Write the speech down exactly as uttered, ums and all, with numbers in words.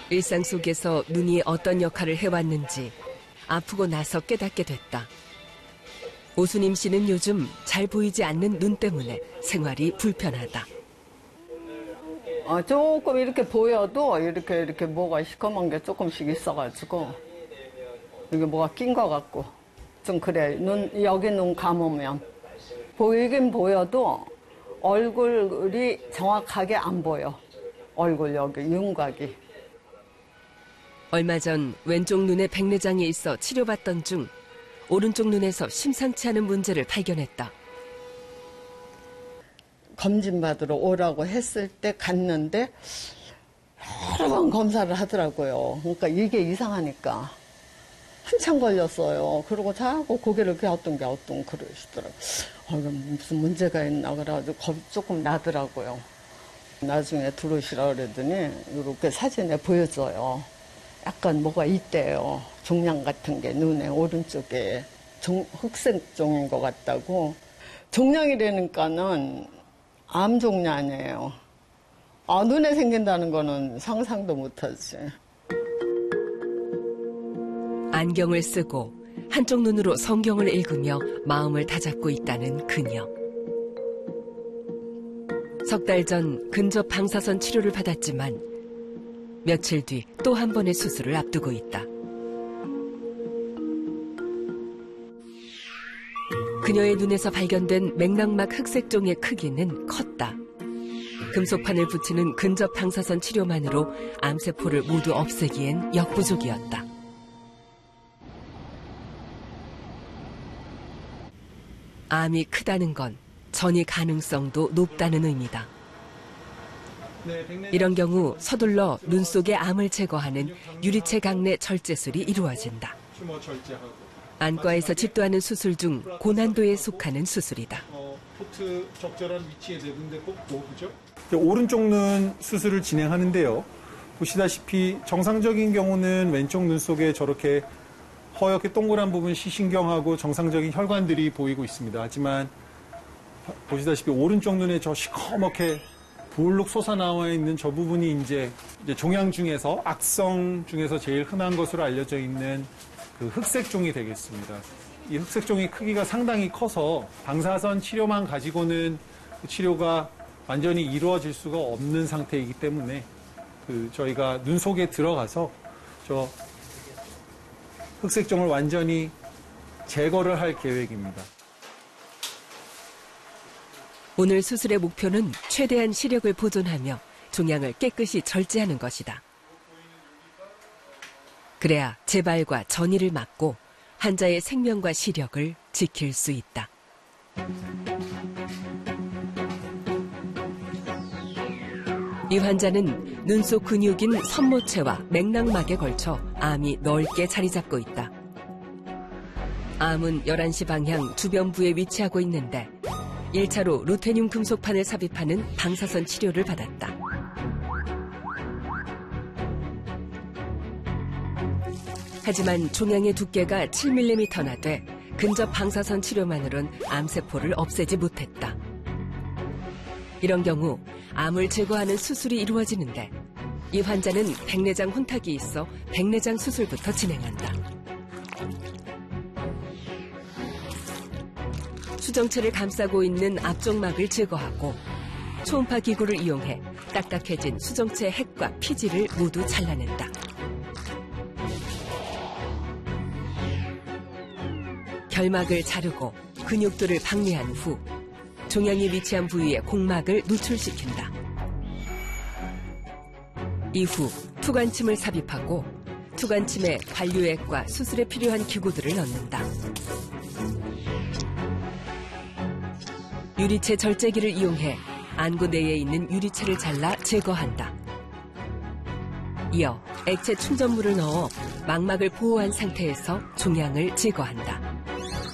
일상 속에서 눈이 어떤 역할을 해왔는지 아프고 나서 깨닫게 됐다. 오수님 씨는 요즘 잘 보이지 않는 눈 때문에 생활이 불편하다. 어, 조금 이렇게 보여도 이렇게 이렇게 뭐가 시커먼 게 조금씩 있어가지고 이게 뭐가 낀 것 같고 좀 그래. 눈 여기 눈 감으면 보이긴 보여도 얼굴이 정확하게 안 보여. 얼굴 여기 윤곽이. 얼마 전 왼쪽 눈에 백내장이 있어 치료받던 중 오른쪽 눈에서 심상치 않은 문제를 발견했다. 검진 받으러 오라고 했을 때 갔는데 여러 번 검사를 하더라고요. 그러니까 이게 이상하니까 한참 걸렸어요. 그리고 자꾸 고개를 갸우뚱 갸우뚱 그러시더라고요. 어, 이거 무슨 문제가 있나 그래가지고 겁이 조금 나더라고요. 나중에 들어오시라 그랬더니 이렇게 사진에 보여줘요. 약간 뭐가 있대요. 종양 같은 게 눈에 오른쪽에 종, 흑색종인 것 같다고. 종양이라니까는 암 종류 아니에요. 아, 눈에 생긴다는 거는 상상도 못하지. 안경을 쓰고 한쪽 눈으로 성경을 읽으며 마음을 다잡고 있다는 그녀. 석 달 전 근접 방사선 치료를 받았지만 며칠 뒤 또 한 번의 수술을 앞두고 있다. 그녀의 눈에서 발견된 맥락막 흑색종의 크기는 컸다. 금속판을 붙이는 근접 방사선 치료만으로 암세포를 모두 없애기엔 역부족이었다. 암이 크다는 건 전이 가능성도 높다는 의미다. 이런 경우 서둘러 눈 속의 암을 제거하는 유리체 강내 절제술이 이루어진다. 안과에서 집도하는 수술 중 고난도에 속하는 수술이다. 포트 적절한 위치에 내는데 꼭 뭐죠? 오른쪽 눈 수술을 진행하는데요. 보시다시피 정상적인 경우는 왼쪽 눈 속에 저렇게 허옇게 동그란 부분 시신경하고 정상적인 혈관들이 보이고 있습니다. 하지만 보시다시피 오른쪽 눈에 저 시커멓게 볼록 솟아나와 있는 저 부분이 이제 종양 중에서 악성 중에서 제일 흔한 것으로 알려져 있는 그 흑색종이 되겠습니다. 이 흑색종의 크기가 상당히 커서 방사선 치료만 가지고는 그 치료가 완전히 이루어질 수가 없는 상태이기 때문에 그 저희가 눈 속에 들어가서 저 흑색종을 완전히 제거를 할 계획입니다. 오늘 수술의 목표는 최대한 시력을 보존하며 종양을 깨끗이 절제하는 것이다. 그래야 재발과 전이를 막고 환자의 생명과 시력을 지킬 수 있다. 이 환자는 눈 속 근육인 선모체와 맥락막에 걸쳐 암이 넓게 자리 잡고 있다. 암은 열한 시 방향 주변부에 위치하고 있는데 일 차로 루테늄 금속판을 삽입하는 방사선 치료를 받았다. 하지만 종양의 두께가 칠 밀리미터나 돼 근접 방사선 치료만으론 암세포를 없애지 못했다. 이런 경우 암을 제거하는 수술이 이루어지는데 이 환자는 백내장 혼탁이 있어 백내장 수술부터 진행한다. 수정체를 감싸고 있는 앞쪽 막을 제거하고 초음파 기구를 이용해 딱딱해진 수정체 핵과 피지를 모두 잘라낸다. 결막을 자르고 근육들을 박리한 후 종양이 위치한 부위에 공막을 노출시킨다. 이후 투관침을 삽입하고 투관침에 관류액과 수술에 필요한 기구들을 넣는다. 유리체 절제기를 이용해 안구 내에 있는 유리체를 잘라 제거한다. 이어 액체 충전물을 넣어 망막을 보호한 상태에서 종양을 제거한다.